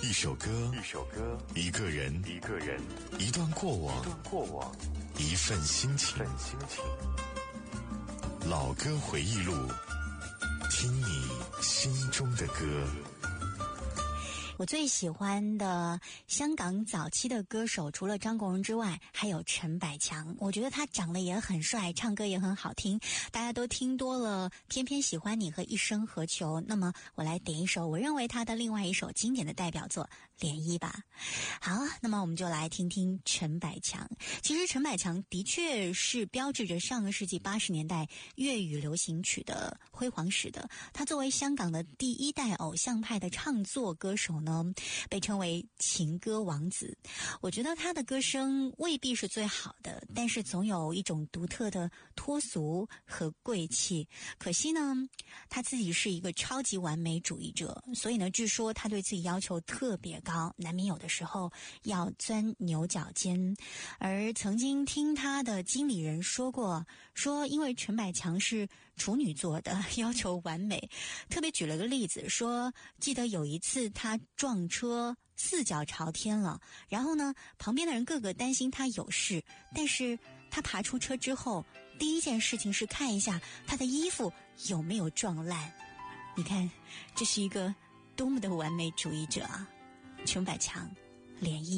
一首歌，一个人，一段过往，一份心情。老歌回忆录，听你心中的歌。 我最喜欢的香港早期的歌手，除了张国荣之外，还有陈百强。我觉得他长得也很帅，唱歌也很好听，大家都听多了偏偏喜欢你和一生何求。那么我来点一首我认为他的另外一首经典的代表作《涟漪》吧。好，那么我们就来听听陈百强。其实陈百强的确是标志着上个世纪80年代粤语流行曲的辉煌史的。他作为香港的第一代偶像派的唱作歌手呢，被称为情歌王子。我觉得他的歌声未必是最好的，但是总有一种独特的脱俗和贵气。可惜呢，他自己是一个超级完美主义者，所以呢，据说他对自己要求特别高，难免有的时候要钻牛角尖。而曾经听他的经理人说过，说因为陈百强是处女座的，要求完美，特别举了个例子，说记得有一次他撞车四脚朝天了，然后呢，旁边的人个个担心他有事，但是他爬出车之后，第一件事情是看一下他的衣服有没有撞烂。你看，这是一个多么的完美主义者啊！陈百强，涟漪。